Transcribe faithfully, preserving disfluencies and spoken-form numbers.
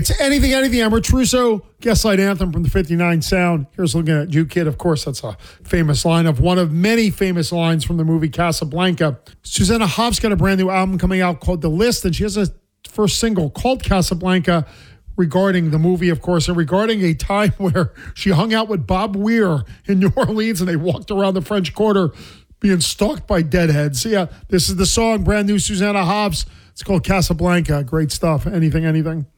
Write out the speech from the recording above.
It's Anything, Anything. I'm Rich Russo. Gaslight Anthem from the fifty-nine Sound. Here's Looking at You, Kid. Of course, that's a famous line of one of many famous lines from the movie Casablanca. Susanna Hoffs got a brand new album coming out called The List, and she has a first single called Casablanca regarding the movie, of course, and regarding a time where she hung out with Bob Weir in New Orleans and they walked around the French Quarter being stalked by deadheads. Yeah, this is the song, brand new Susanna Hoffs. It's called Casablanca. Great stuff. Anything, Anything.